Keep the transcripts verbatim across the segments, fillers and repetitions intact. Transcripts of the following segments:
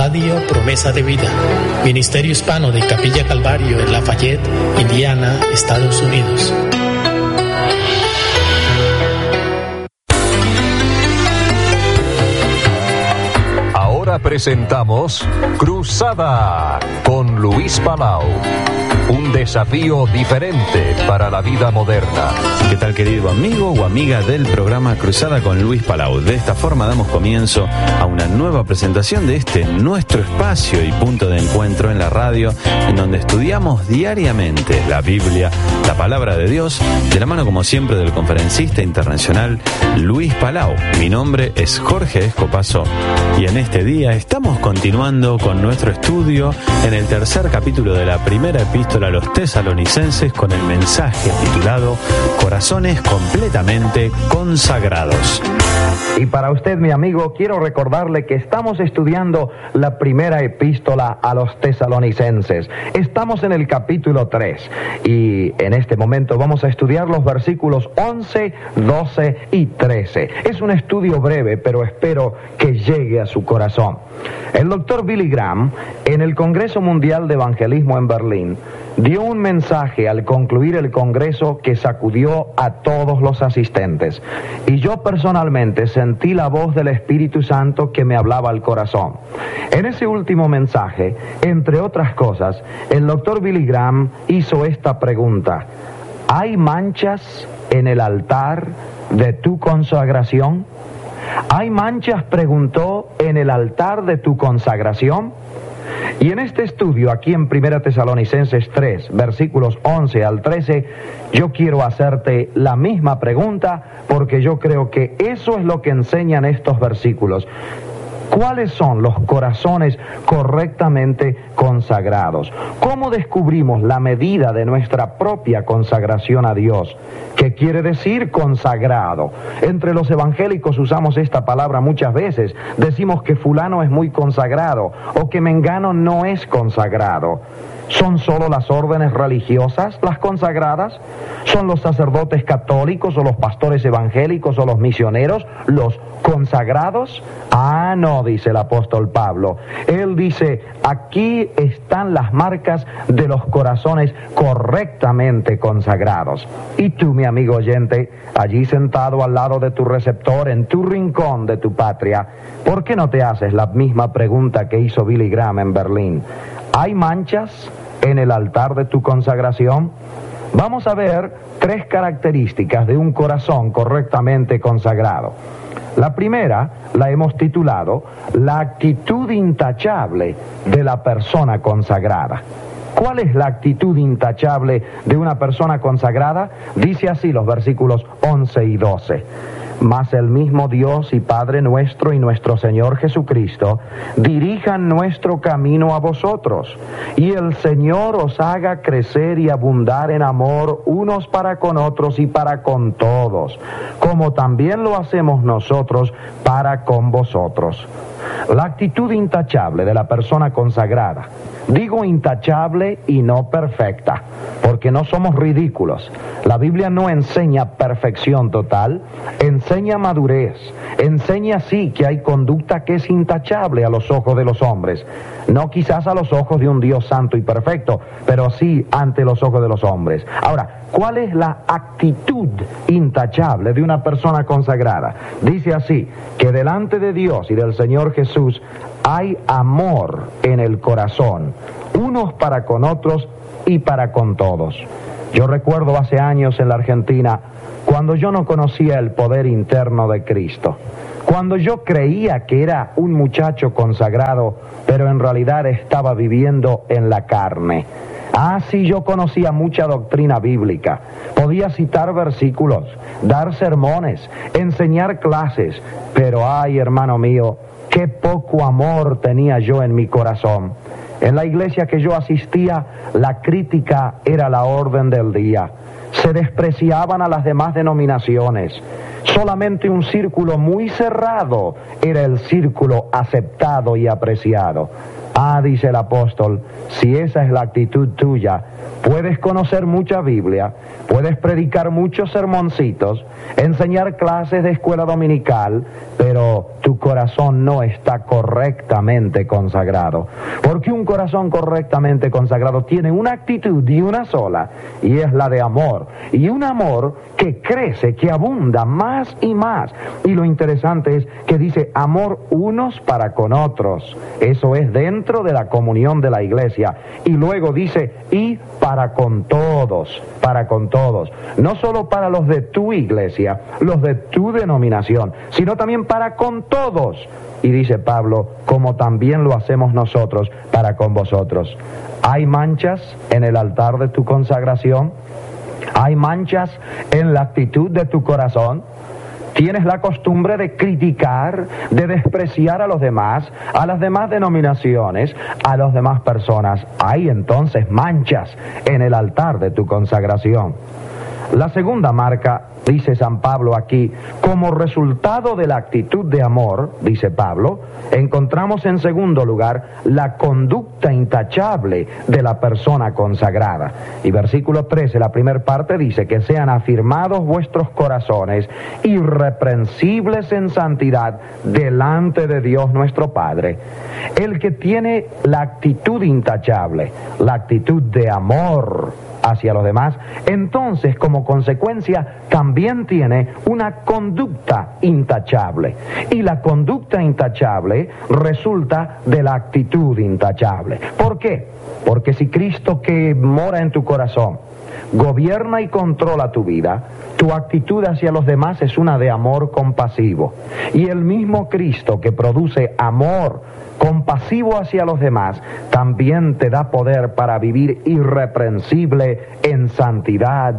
Radio Promesa de Vida, Ministerio Hispano de Capilla Calvario en Lafayette, Indiana, Estados Unidos. Ahora presentamos Cruzada con Luis Palau. Un desafío diferente para la vida moderna. ¿Qué tal, querido amigo o amiga del programa Cruzada con Luis Palau? De esta forma damos comienzo a una nueva presentación de este nuestro espacio y punto de encuentro en la radio, en donde estudiamos diariamente la Biblia, la palabra de Dios, de la mano como siempre del conferencista internacional Luis Palau. Mi nombre es Jorge Escopazo y en este día estamos continuando con nuestro estudio en el tercer capítulo de la primera epístola a los tesalonicenses con el mensaje titulado Corazones completamente consagrados. Y para usted, mi amigo, quiero recordarle que estamos estudiando la primera epístola a los tesalonicenses. Estamos en el capítulo tres y en este momento vamos a estudiar los versículos once, doce y trece. Es un estudio breve, pero espero que llegue a su corazón. El doctor Billy Graham, en el Congreso Mundial de Evangelismo en Berlín, dio un mensaje al concluir el congreso que sacudió a todos los asistentes. Y yo personalmente sentí la voz del Espíritu Santo que me hablaba al corazón. En ese último mensaje, entre otras cosas, el doctor Billy Graham hizo esta pregunta: ¿hay manchas en el altar de tu consagración? ¿Hay manchas, preguntó, en el altar de tu consagración? Y en este estudio, aquí en Primera Tesalonicenses tres, versículos once al trece, yo quiero hacerte la misma pregunta, porque yo creo que eso es lo que enseñan estos versículos. ¿Cuáles son los corazones correctamente consagrados? ¿Cómo descubrimos la medida de nuestra propia consagración a Dios? ¿Qué quiere decir consagrado? Entre los evangélicos usamos esta palabra muchas veces. Decimos que fulano es muy consagrado o que mengano no es consagrado. ¿Son solo las órdenes religiosas las consagradas? ¿Son los sacerdotes católicos o los pastores evangélicos o los misioneros los consagrados? Ah, no, dice el apóstol Pablo. Él dice, aquí están las marcas de los corazones correctamente consagrados. Y tú, mi amigo oyente, allí sentado al lado de tu receptor, en tu rincón de tu patria, ¿por qué no te haces la misma pregunta que hizo Billy Graham en Berlín? ¿Hay manchas en el altar de tu consagración? Vamos a ver tres características de un corazón correctamente consagrado. La primera la hemos titulado la actitud intachable de la persona consagrada. ¿Cuál es la actitud intachable de una persona consagrada? Dice así los versículos once y doce. Mas el mismo Dios y Padre nuestro y nuestro Señor Jesucristo dirijan nuestro camino a vosotros, y el Señor os haga crecer y abundar en amor unos para con otros y para con todos, como también lo hacemos nosotros para con vosotros. La actitud intachable de la persona consagrada. Digo intachable y no perfecta, porque no somos ridículos. La Biblia no enseña perfección total, enseña madurez, enseña sí que hay conducta que es intachable a los ojos de los hombres. No quizás a los ojos de un Dios santo y perfecto, pero sí ante los ojos de los hombres. Ahora, ¿cuál es la actitud intachable de una persona consagrada? Dice así, que delante de Dios y del Señor Jesús hay amor en el corazón, unos para con otros y para con todos. Yo recuerdo hace años en la Argentina, cuando yo no conocía el poder interno de Cristo, cuando yo creía que era un muchacho consagrado, pero en realidad estaba viviendo en la carne. Ah, sí, yo conocía mucha doctrina bíblica, podía citar versículos, dar sermones, enseñar clases, pero ay, hermano mío, qué poco amor tenía yo en mi corazón. En la iglesia que yo asistía, la crítica era la orden del día. Se despreciaban a las demás denominaciones. Solamente un círculo muy cerrado era el círculo aceptado y apreciado. Ah, dice el apóstol, si esa es la actitud tuya, puedes conocer mucha Biblia, puedes predicar muchos sermoncitos, enseñar clases de escuela dominical, pero tu corazón no está correctamente consagrado. Porque un corazón correctamente consagrado tiene una actitud y una sola, y es la de amor. Y un amor que crece, que abunda más y más. Y lo interesante es que dice amor unos para con otros. Eso es dentro de la comunión de la iglesia. Y luego dice y para con todos, para con todos. No solo para los de tu iglesia, los de tu denominación, sino también para con todos. Y dice Pablo, como también lo hacemos nosotros para con vosotros. ¿Hay manchas en el altar de tu consagración? ¿Hay manchas en la actitud de tu corazón? ¿Tienes la costumbre de criticar, de despreciar a los demás, a las demás denominaciones, a las demás personas? Hay entonces manchas en el altar de tu consagración. La segunda marca, dice San Pablo aquí, como resultado de la actitud de amor, dice Pablo, encontramos en segundo lugar la conducta intachable de la persona consagrada. Y versículo trece, la primera parte dice que sean afirmados vuestros corazones irreprensibles en santidad delante de Dios nuestro Padre. El que tiene la actitud intachable, la actitud de amor hacia los demás, entonces como consecuencia también tiene una conducta intachable. Y la conducta intachable resulta de la actitud intachable. ¿Por qué? Porque si Cristo que mora en tu corazón gobierna y controla tu vida, tu actitud hacia los demás es una de amor compasivo. Y el mismo Cristo que produce amor compasivo hacia los demás, también te da poder para vivir irreprensible en santidad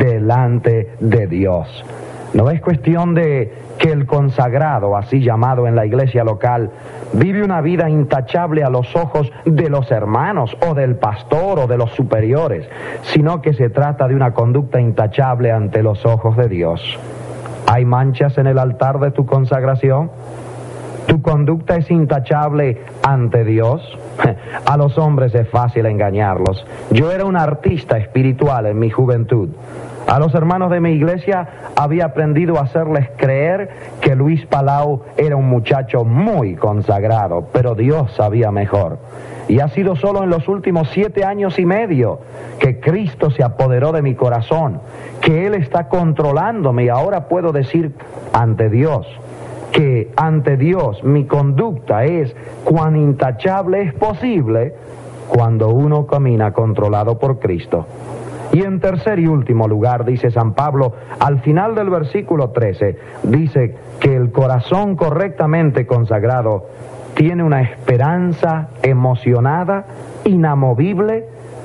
delante de Dios. No es cuestión de que el consagrado, así llamado en la iglesia local, vive una vida intachable a los ojos de los hermanos o del pastor o de los superiores, sino que se trata de una conducta intachable ante los ojos de Dios. ¿Hay manchas en el altar de tu consagración? ¿Tu conducta es intachable ante Dios? A los hombres es fácil engañarlos. Yo era un artista espiritual en mi juventud. A los hermanos de mi iglesia había aprendido a hacerles creer que Luis Palau era un muchacho muy consagrado, pero Dios sabía mejor. Y ha sido solo en los últimos siete años y medio que Cristo se apoderó de mi corazón, que Él está controlándome y ahora puedo decir ante Dios que ante Dios mi conducta es cuán intachable es posible cuando uno camina controlado por Cristo. Y en tercer y último lugar, dice San Pablo, al final del versículo trece, dice que el corazón correctamente consagrado tiene una esperanza emocionada, inamovible,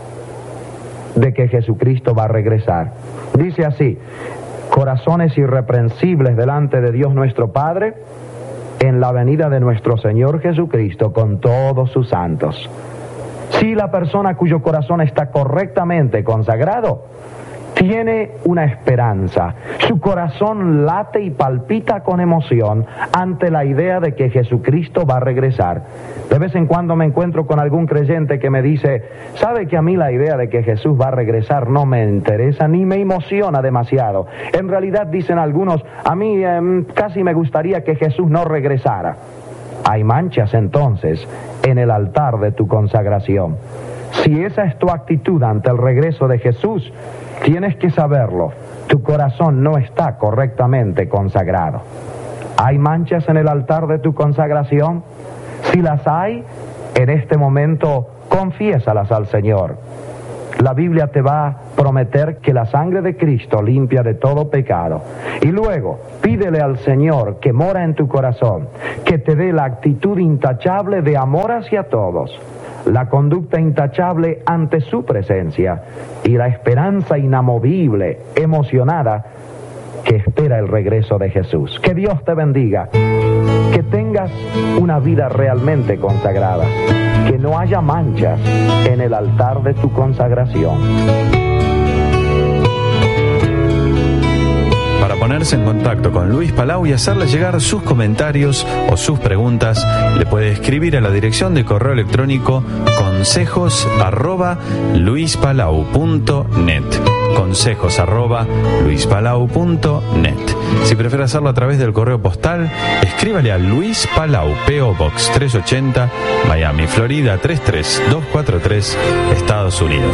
de que Jesucristo va a regresar. Dice así: corazones irreprensibles delante de Dios nuestro Padre, en la venida de nuestro Señor Jesucristo con todos sus santos. Si la persona cuyo corazón está correctamente consagrado, tiene una esperanza. Su corazón late y palpita con emoción ante la idea de que Jesucristo va a regresar. De vez en cuando me encuentro con algún creyente que me dice, ¿sabe que a mí la idea de que Jesús va a regresar no me interesa ni me emociona demasiado? En realidad, dicen algunos, a mí eh, casi me gustaría que Jesús no regresara. Hay manchas entonces en el altar de tu consagración. Si esa es tu actitud ante el regreso de Jesús, tienes que saberlo, tu corazón no está correctamente consagrado. ¿Hay manchas en el altar de tu consagración? Si las hay, en este momento confiésalas al Señor. La Biblia te va a prometer que la sangre de Cristo limpia de todo pecado. Y luego, pídele al Señor que mora en tu corazón, que te dé la actitud intachable de amor hacia todos, la conducta intachable ante su presencia y la esperanza inamovible, emocionada, que espera el regreso de Jesús. Que Dios te bendiga, que tengas una vida realmente consagrada, que no haya manchas en el altar de tu consagración. Para poner ponerse en contacto con Luis Palau y hacerle llegar sus comentarios o sus preguntas, le puede escribir a la dirección de correo electrónico consejos arroba luispalau punto net. Consejos arroba luispalau punto net. Si prefiere hacerlo a través del correo postal, escríbale a Luis Palau, P O Box trescientos ochenta, Miami, Florida tres tres dos cuatro tres, Estados Unidos.